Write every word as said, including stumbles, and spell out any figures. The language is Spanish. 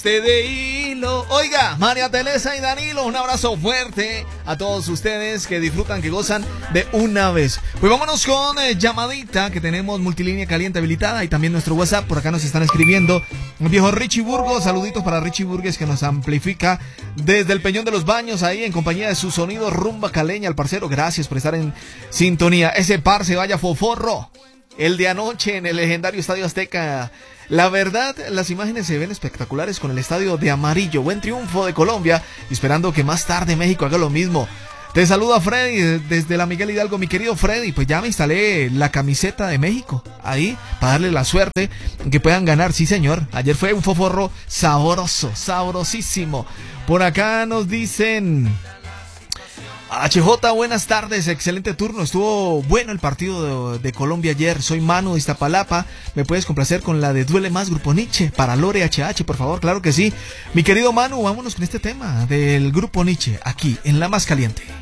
De hilo. Oiga, María Teresa y Danilo, un abrazo fuerte a todos ustedes que disfrutan, que gozan de una vez. Pues vámonos con eh, llamadita, que tenemos multilínea caliente habilitada y también nuestro WhatsApp. Por acá nos están escribiendo el viejo Richie Burgos. Saluditos para Richie Burgos, que nos amplifica desde el Peñón de los Baños, ahí en compañía de su sonido rumba caleña. Al parcero, gracias por estar en sintonía. Ese parce, vaya foforro, el de anoche en el legendario Estadio Azteca. La verdad, las imágenes se ven espectaculares con el estadio de amarillo. Buen triunfo de Colombia, esperando que más tarde México haga lo mismo. Te saluda Freddy desde la Miguel Hidalgo, mi querido Freddy. Pues ya me instalé la camiseta de México ahí para darle la suerte que puedan ganar. Sí, señor. Ayer fue un foforro sabroso, sabrosísimo. Por acá nos dicen: H J, buenas tardes, excelente turno, estuvo bueno el partido de, de Colombia ayer. Soy Manu de Iztapalapa, ¿me puedes complacer con la de Duele Más, Grupo Nietzsche? Para Lore H H, por favor. Claro que sí, mi querido Manu, vámonos con este tema del Grupo Nietzsche, aquí en La Más Caliente.